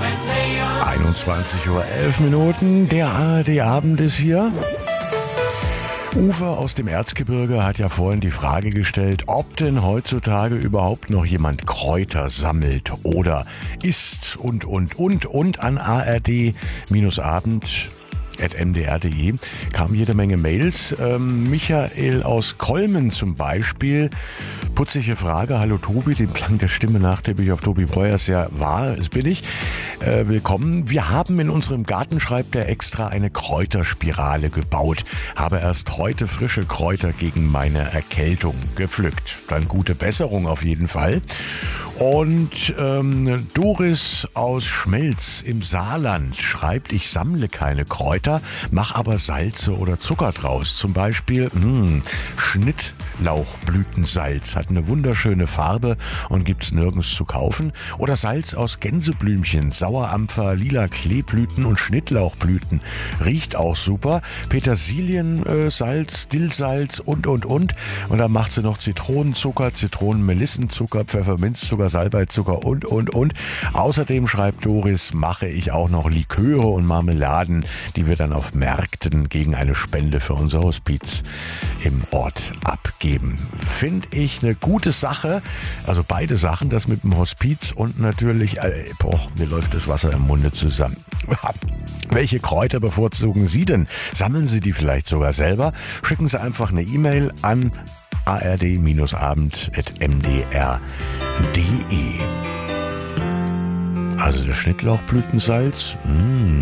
21:11 Uhr, der ARD-Abend ist hier. Uwe aus dem Erzgebirge hat ja vorhin die Frage gestellt, ob denn heutzutage überhaupt noch jemand Kräuter sammelt oder isst und an ard-abend@mdr.de kamen jede Menge Mails. Michael aus Kolmen zum Beispiel. Putzige Frage. Hallo Tobi, dem Klang der Stimme nach tippe ich auf Tobi Breuers. Ja, wahr, es bin ich. Willkommen. Wir haben in unserem Garten, schreibt er, extra eine Kräuterspirale gebaut. Habe erst heute frische Kräuter gegen meine Erkältung gepflückt. Dann gute Besserung auf jeden Fall. Und Doris aus Schmelz im Saarland schreibt, ich sammle keine Kräuter, mach aber Salze oder Zucker draus. Zum Beispiel Schnittlauchblütensalz, hat eine wunderschöne Farbe und gibt's nirgends zu kaufen. Oder Salz aus Gänseblümchen, Sauerampfer, lila Kleeblüten und Schnittlauchblüten. Riecht auch super. Petersiliensalz, Dillsalz und. Und dann macht sie noch Zitronenzucker, Zitronenmelissenzucker, Pfefferminzzucker, Salbeizucker und. Außerdem, schreibt Doris, mache ich auch noch Liköre und Marmeladen, die wir dann auf Märkten gegen eine Spende für unser Hospiz im Ort abgeben. Finde ich eine gute Sache. Also beide Sachen, das mit dem Hospiz und natürlich, mir läuft das Wasser im Munde zusammen. Welche Kräuter bevorzugen Sie denn? Sammeln Sie die vielleicht sogar selber? Schicken Sie einfach eine E-Mail an ard-abend@mdr.de. Also der Schnittlauchblütensalz,